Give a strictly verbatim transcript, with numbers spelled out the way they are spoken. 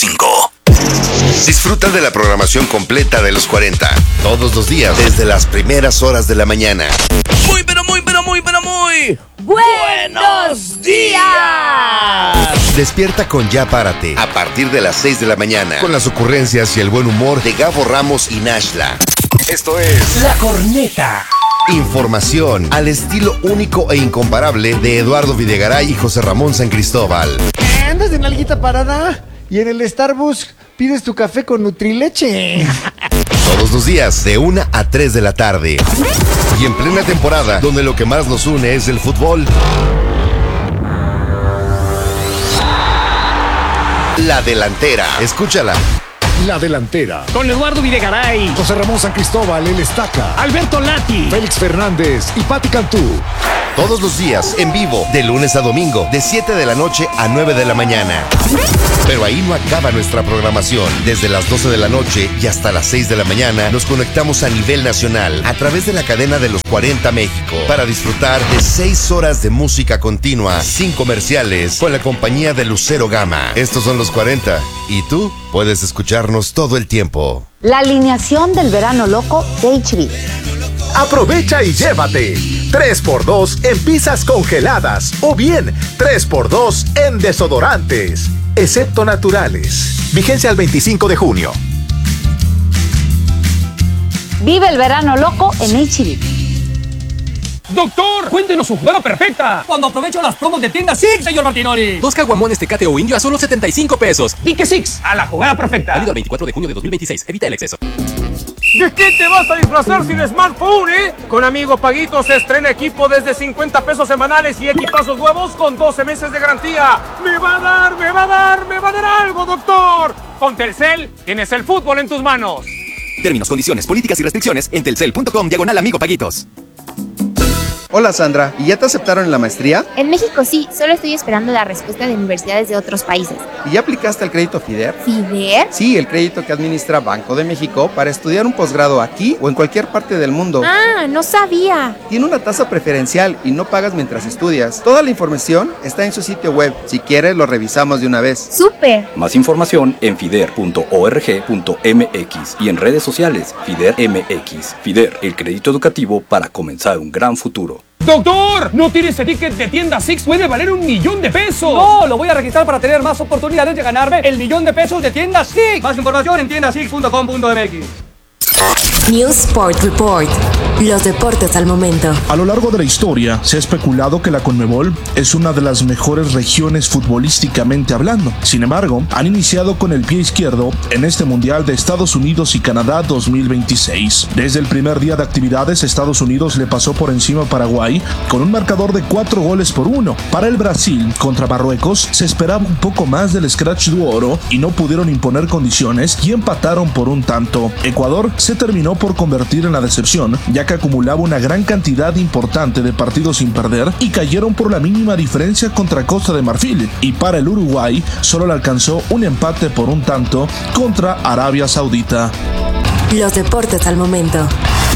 cinco. Disfruta de la programación completa de los cuarenta, todos los días, desde las primeras horas de la mañana. Muy, pero muy, pero muy, pero muy... ¡Buenos días! Despierta con Ya Párate, a partir de las seis de la mañana, con las ocurrencias y el buen humor de Gabo Ramos y Nashla. Esto es... La Corneta. Información al estilo único e incomparable de Eduardo Videgaray y José Ramón San Cristóbal. ¿Andas en alguita parada? Y en el Starbucks pides tu café con Nutrileche. Todos los días, de una a tres de la tarde. Y en plena temporada, donde lo que más nos une es el fútbol. La Delantera. Escúchala. La Delantera. Con Eduardo Videgaray, José Ramón San Cristóbal, el Estaca, Alberto Lati, Félix Fernández y Pati Cantú. Todos los días, en vivo, de lunes a domingo, de siete de la noche a nueve de la mañana. Pero ahí no acaba nuestra programación. Desde las doce de la noche y hasta las seis de la mañana, nos conectamos a nivel nacional a través de la cadena de los cuarenta México para disfrutar de seis horas de música continua, sin comerciales, con la compañía de Lucero Gama. Estos son los cuarenta y tú puedes escucharnos todo el tiempo. La alineación del verano loco de H B. Aprovecha y llévate tres por dos en pizzas congeladas o bien tres por dos en desodorantes, excepto naturales. Vigencia al veinticinco de junio. Vive el verano loco en H B. Doctor, cuéntenos su jugada perfecta. Cuando aprovecho las promos de tienda Six, señor Martinoli. Dos caguamones Tecate o Indio a solo setenta y cinco pesos. Pique Six, a la jugada perfecta. Válido el veinticuatro de junio de dos mil veintiséis. Evita el exceso. ¿De qué te vas a disfrazar sin smartphone, eh? Con Amigo Paguito se estrena equipo desde cincuenta pesos semanales y equipazos nuevos con doce meses de garantía. ¡Me va a dar, me va a dar, me va a dar algo, doctor! Con Telcel tienes el fútbol en tus manos. Términos, condiciones, políticas y restricciones en telcel punto com diagonal Amigo Paguitos. Hola Sandra, ¿y ya te aceptaron en la maestría? En México sí, solo estoy esperando la respuesta de universidades de otros países. ¿Y ya aplicaste el crédito FIDER? ¿FIDER? Sí, el crédito que administra Banco de México para estudiar un posgrado aquí o en cualquier parte del mundo. Ah, no sabía. Tiene una tasa preferencial y no pagas mientras estudias. Toda la información está en su sitio web. Si quieres, lo revisamos de una vez. ¡Súper! Más información en fider punto org punto mx y en redes sociales FIDER M X. FIDER, el crédito educativo para comenzar un gran futuro. ¡Doctor! ¿No tienes ese ticket de tienda Six? ¡Puede valer un millón de pesos! No, lo voy a registrar para tener más oportunidades de ganarme el millón de pesos de tienda Six. Más información en tienda six punto com punto m x. News Sport Report. Los deportes al momento. A lo largo de la historia se ha especulado que la Conmebol es una de las mejores regiones futbolísticamente hablando. Sin embargo, han iniciado con el pie izquierdo en este Mundial de Estados Unidos y Canadá dos mil veintiséis. Desde el primer día de actividades, Estados Unidos le pasó por encima a Paraguay con un marcador de cuatro goles por uno. Para el Brasil contra Marruecos se esperaba un poco más del Scratch du Oro y no pudieron imponer condiciones y empataron por un tanto. Ecuador se terminó por convertir en la decepción, ya que acumulaba una gran cantidad importante de partidos sin perder y cayeron por la mínima diferencia contra Costa de Marfil. Y para el Uruguay solo le alcanzó un empate por un tanto contra Arabia Saudita. Los deportes al momento.